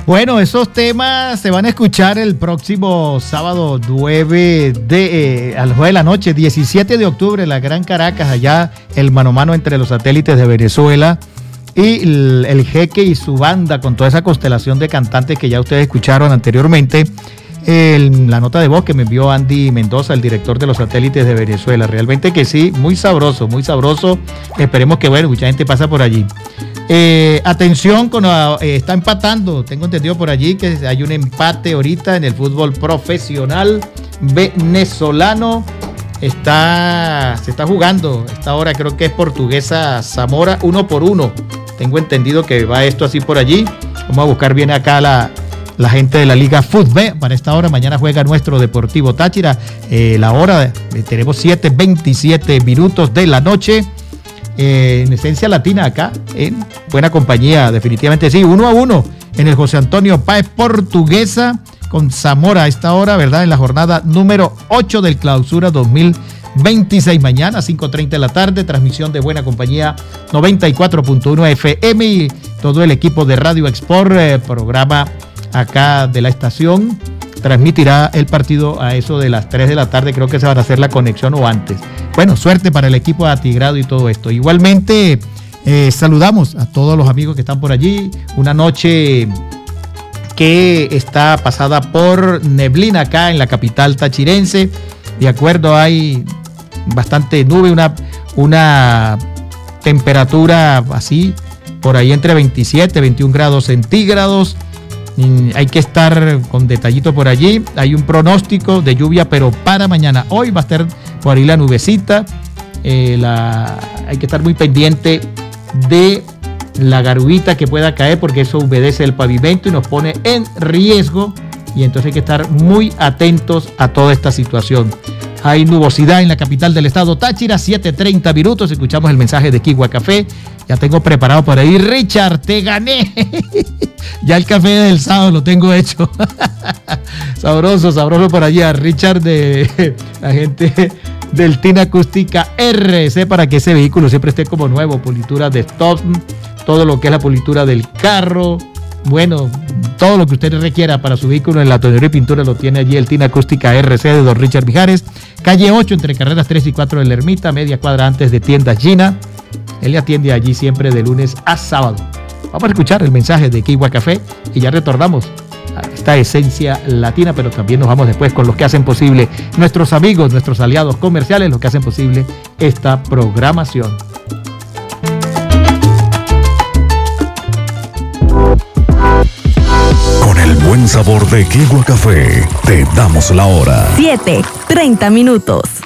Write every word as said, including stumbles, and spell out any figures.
Bueno, esos temas se van a escuchar el próximo sábado nueve de, eh, a las nueve de la noche, diecisiete de octubre, la Gran Caracas, allá el mano a mano entre los satélites de Venezuela y el, el Jeque y su banda, con toda esa constelación de cantantes que ya ustedes escucharon anteriormente. El, la nota de voz que me envió Andy Mendoza, el director de los satélites de Venezuela. Realmente que sí, muy sabroso, muy sabroso. Esperemos que, bueno, mucha gente pasa por allí. Eh, atención, con, eh, está empatando, tengo entendido por allí que hay un empate ahorita en el fútbol profesional venezolano. Está, se está jugando esta hora, creo que es Portuguesa Zamora, uno por uno. Tengo entendido que va esto así por allí. Vamos a buscar bien acá la, la gente de la Liga Fútbol para esta hora. Mañana juega nuestro Deportivo Táchira. Eh, la hora, eh, tenemos siete veintisiete minutos de la noche. Eh, en Esencia Latina acá, en buena compañía, definitivamente sí, uno a uno en el José Antonio Páez, Portuguesa con Zamora a esta hora, ¿verdad? En la jornada número ocho del Clausura dos mil veintiséis, mañana cinco treinta de la tarde, transmisión de buena compañía noventa y cuatro punto uno F M y todo el equipo de Radio Export, eh, programa acá de la estación, transmitirá el partido a eso de las tres de la tarde, creo que se van a hacer la conexión o antes. Bueno, suerte para el equipo de Atigrado y todo esto. Igualmente, eh, saludamos a todos los amigos que están por allí. Una noche que está pasada por neblina acá en la capital tachirense. De acuerdo, hay bastante nube, una, una temperatura así, por ahí entre veintisiete, veintiún grados centígrados. Hay que estar con detallito por allí. Hay un pronóstico de lluvia, pero para mañana. Hoy va a estar por ahí la nubecita. Eh, la, hay que estar muy pendiente de la garubita que pueda caer, porque eso humedece el pavimento y nos pone en riesgo. Y entonces hay que estar muy atentos a toda esta situación. Hay nubosidad en la capital del estado Táchira, siete treinta minutos. Escuchamos el mensaje de Kigua Café. Ya tengo preparado para ir. Richard, te gané. Ya el café del sábado lo tengo hecho. Sabroso, sabroso por allá. Richard, de la gente del Tina Acústica R C, para que ese vehículo siempre esté como nuevo. Politura de stop, todo lo que es la politura del carro. Bueno, todo lo que usted requiera para su vehículo en la tonelera y pintura lo tiene allí el Tina Acústica R C de don Richard Mijares. Calle ocho, entre carreras tres y cuatro de la Ermita, media cuadra antes de Tiendas Gina. Él le atiende allí siempre de lunes a sábado. Vamos a escuchar el mensaje de Kigua Café y ya retornamos a esta esencia latina, pero también nos vamos después con los que hacen posible, nuestros amigos, nuestros aliados comerciales, los que hacen posible esta programación. Con el buen sabor de Kigua Café, te damos la hora. siete treinta minutos.